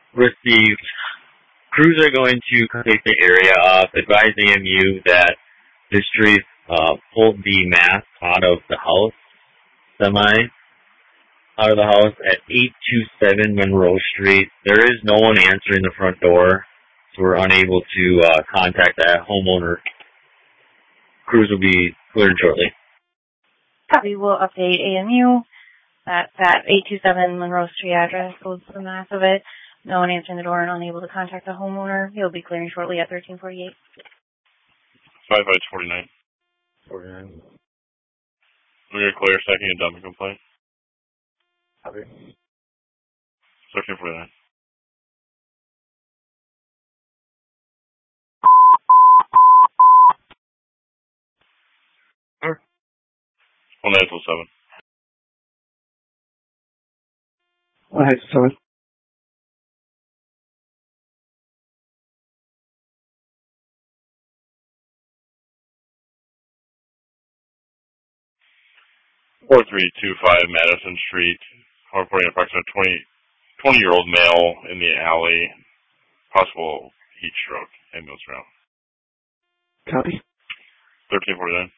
Received. Crews are going to take the area up. Advise AMU that District pulled the mask out of the house, out of the house at 827 Monroe Street. There is no one answering the front door, so we're unable to contact that homeowner. Crews will be cleared shortly. We will update AMU that 827 Monroe Street address holds the mass of it. No one answering the door and unable to contact the homeowner. He'll be clearing shortly at 1348. 5549. 49. We're going to clear second and dumping complaint. Copy. 1349. Sure. 1907. 1907. 4325 Madison Street. Reporting approximately 20-year-old male in the alley. Possible heat stroke. Ambulance route. Copy. 1349.